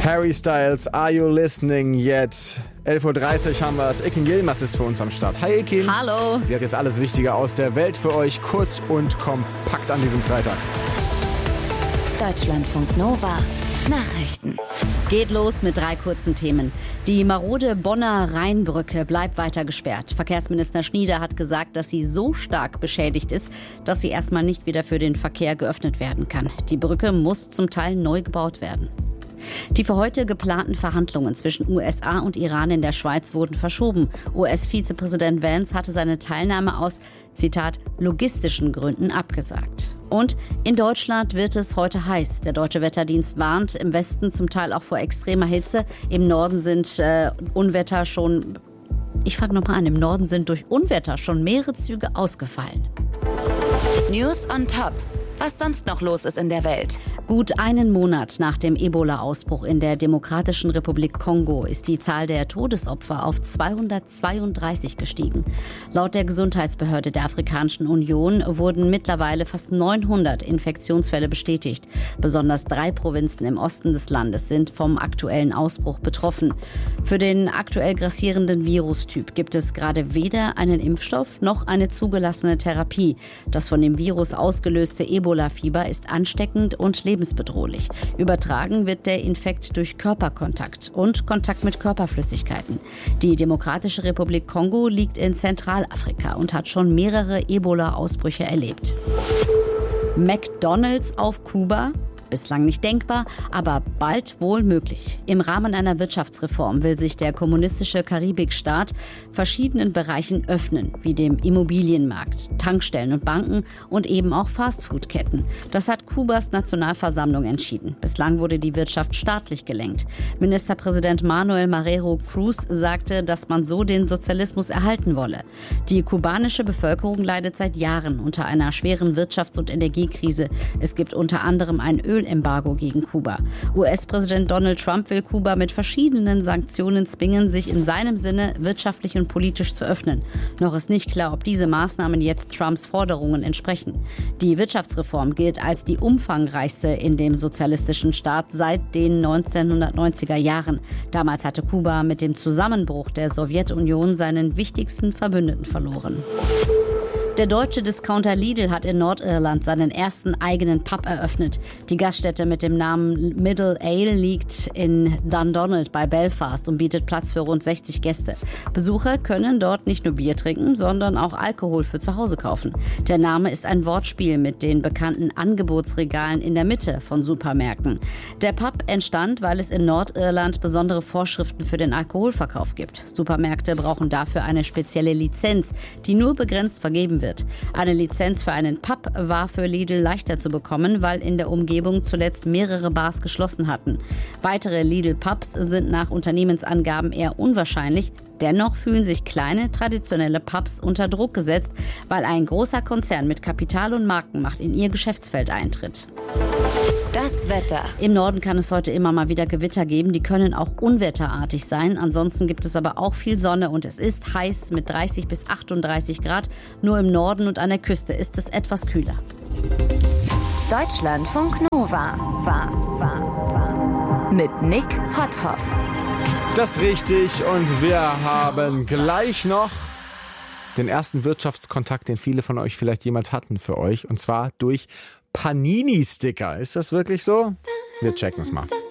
Harry Styles, Are You Listening Yet? 11.30 Uhr haben wir es. Ekin Yilmaz ist für uns am Start. Hi Ekin. Hallo. Sie hat jetzt alles Wichtige aus der Welt für euch, kurz und kompakt an diesem Freitag. Deutschlandfunk Nova. Nachrichten. Geht los mit 3 kurzen Themen. Die marode Bonner Rheinbrücke bleibt weiter gesperrt. Verkehrsminister Schnieder hat gesagt, dass sie so stark beschädigt ist, dass sie erstmal nicht wieder für den Verkehr geöffnet werden kann. Die Brücke muss zum Teil neu gebaut werden. Die für heute geplanten Verhandlungen zwischen USA und Iran in der Schweiz wurden verschoben. US-Vizepräsident Vance hatte seine Teilnahme aus, Zitat, logistischen Gründen abgesagt. Und in Deutschland wird es heute heiß. Der Deutsche Wetterdienst warnt im Westen zum Teil auch vor extremer Hitze. Im Norden sind Unwetter schon... Ich fange nochmal an. Im Norden sind durch Unwetter schon mehrere Züge ausgefallen. News on Top. Was sonst noch los ist in der Welt? Gut einen Monat nach dem Ebola-Ausbruch in der Demokratischen Republik Kongo ist die Zahl der Todesopfer auf 232 gestiegen. Laut der Gesundheitsbehörde der Afrikanischen Union wurden mittlerweile fast 900 Infektionsfälle bestätigt. Besonders 3 Provinzen im Osten des Landes sind vom aktuellen Ausbruch betroffen. Für den aktuell grassierenden Virustyp gibt es gerade weder einen Impfstoff noch eine zugelassene Therapie. Das von dem Virus ausgelöste Ebola-Fieber ist ansteckend und lebensbedrohlich. Übertragen wird der Infekt durch Körperkontakt und Kontakt mit Körperflüssigkeiten. Die Demokratische Republik Kongo liegt in Zentralafrika und hat schon mehrere Ebola-Ausbrüche erlebt. McDonald's auf Kuba? Bislang nicht denkbar, aber bald wohl möglich. Im Rahmen einer Wirtschaftsreform will sich der kommunistische Karibikstaat verschiedenen Bereichen öffnen, wie dem Immobilienmarkt, Tankstellen und Banken und eben auch Fastfood-Ketten. Das hat Kubas Nationalversammlung entschieden. Bislang wurde die Wirtschaft staatlich gelenkt. Ministerpräsident Manuel Marrero Cruz sagte, dass man so den Sozialismus erhalten wolle. Die kubanische Bevölkerung leidet seit Jahren unter einer schweren Wirtschafts- und Energiekrise. Es gibt unter anderem ein Ölembargo gegen Kuba. US-Präsident Donald Trump will Kuba mit verschiedenen Sanktionen zwingen, sich in seinem Sinne wirtschaftlich und politisch zu öffnen. Noch ist nicht klar, ob diese Maßnahmen jetzt Trumps Forderungen entsprechen. Die Wirtschaftsreform gilt als die umfangreichste in dem sozialistischen Staat seit den 1990er Jahren. Damals hatte Kuba mit dem Zusammenbruch der Sowjetunion seinen wichtigsten Verbündeten verloren. Der deutsche Discounter Lidl hat in Nordirland seinen ersten eigenen Pub eröffnet. Die Gaststätte mit dem Namen Middle Ale liegt in Dundonald bei Belfast und bietet Platz für rund 60 Gäste. Besucher können dort nicht nur Bier trinken, sondern auch Alkohol für zu Hause kaufen. Der Name ist ein Wortspiel mit den bekannten Angebotsregalen in der Mitte von Supermärkten. Der Pub entstand, weil es in Nordirland besondere Vorschriften für den Alkoholverkauf gibt. Supermärkte brauchen dafür eine spezielle Lizenz, die nur begrenzt vergeben wird. Eine Lizenz für einen Pub war für Lidl leichter zu bekommen, weil in der Umgebung zuletzt mehrere Bars geschlossen hatten. Weitere Lidl-Pubs sind nach Unternehmensangaben eher unwahrscheinlich. Dennoch fühlen sich kleine, traditionelle Pubs unter Druck gesetzt, weil ein großer Konzern mit Kapital und Markenmacht in ihr Geschäftsfeld eintritt. Das Wetter. Im Norden kann es heute immer mal wieder Gewitter geben. Die können auch unwetterartig sein. Ansonsten gibt es aber auch viel Sonne und es ist heiß mit 30 bis 38 Grad. Nur im Norden und an der Küste ist es etwas kühler. Deutschlandfunk Nova. Mit Nick Potthoff. Das ist richtig und wir haben gleich noch den ersten Wirtschaftskontakt, den viele von euch vielleicht jemals hatten für euch. Und zwar durch Panini-Sticker. Ist das wirklich so? Wir checken es mal.